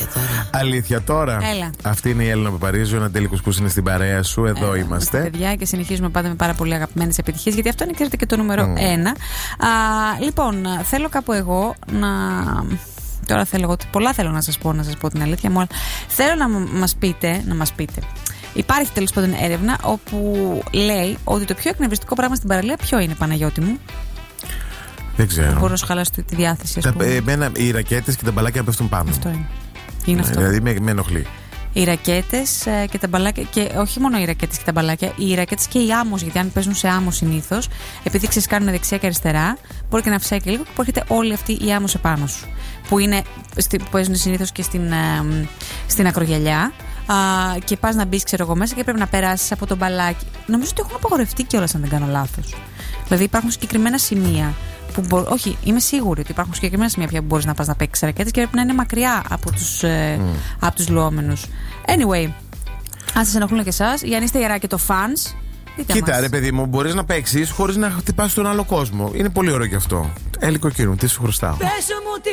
Αλήθεια τώρα. Έλα. Αυτή είναι η Έλληνα Παπαρίζου. Ένα τέλειο κουσκούς είναι στην παρέα σου. Εδώ είμαστε. Παιδιά, και συνεχίζουμε πάντα με πάρα πολύ αγαπημένες επιτυχίες, γιατί αυτό είναι, ξέρετε, και το νούμερο 1. Λοιπόν, θέλω κάπου εγώ να. Τώρα θέλω εγώ. Πολλά θέλω να σας πω την αλήθεια μου. Θέλω να μας πείτε. Υπάρχει τέλος πάντων έρευνα όπου λέει ότι το πιο εκνευριστικό πράγμα στην παραλία ποιο είναι, Παναγιώτη μου? Δεν ξέρω. Μπορώ να σου χαλάσω τη διάθεση, ας πούμε. Εμένα οι ρακέτες και τα μπαλάκια πέφτουν πάνω. Αυτό είναι. Είναι αυτό. Δηλαδή με ενοχλεί. Οι ρακέτες και τα μπαλάκια, και όχι μόνο οι ρακέτες και τα μπαλάκια, οι ρακέτες και η άμμος, γιατί αν παίζουν σε άμμο συνήθως, επειδή ξέρεις κάνουν δεξιά και αριστερά, μπορεί και να φυσάει και λίγο και έρχεται όλη αυτή η άμμος επάνω σου. Που παίζουν συνήθως και στην ακρογιαλιά. Και πας να μπεις, ξέρω εγώ, μέσα και πρέπει να περάσεις από το μπαλάκι. Νομίζω ότι έχουν απαγορευτεί κιόλας, αν δεν κάνω λάθος. Δηλαδή υπάρχουν συγκεκριμένα σημεία που όχι, είμαι σίγουρη ότι υπάρχουν συγκεκριμένα σημεία πια που μπορείς να πας να παίξεις ρακέτες και πρέπει να είναι μακριά από τους λουόμενους. Anyway, αν σας ενοχλούν και εσάς, ή αν είστε ράκετο fans, κοίτα, ρε παιδί μου, μπορείς να παίξεις χωρίς να χτυπάς τον άλλο κόσμο. Είναι πολύ ωραίο κι αυτό. Έλικο κύριο, τι σου χρωστάω.